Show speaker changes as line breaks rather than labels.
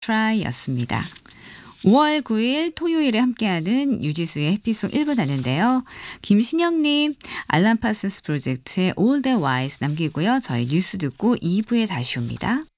Try 였습니다. 5월 9일 토요일에 함께하는 유지수의 해피송 1부 나는데요. 김신영님, 알람 파슨스 프로젝트의 All That Wise 남기고요. 저희 뉴스 듣고 2부에 다시 옵니다.